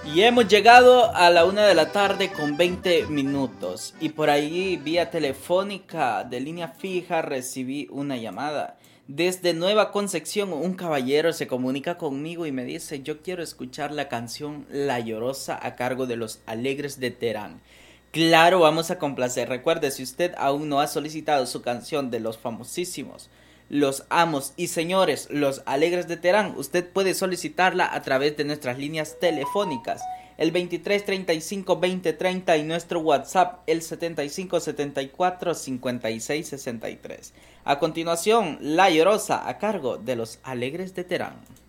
Y hemos llegado a la 1 de la tarde con 20 minutos. Y por ahí, vía telefónica de línea fija, recibí una llamada. Desde Nueva Concepción, un caballero se comunica conmigo y me dice: yo quiero escuchar la canción La Llorosa a cargo de Los Alegres de Terán. Claro, vamos a complacer. Recuerde, si usted aún no ha solicitado su canción de los famosísimos Los Amos y Señores, Los Alegres de Terán, usted puede solicitarla a través de nuestras líneas telefónicas, el 23 35 20 30, y nuestro WhatsApp, el 75 74 56 63. A continuación, La Llorosa a cargo de Los Alegres de Terán.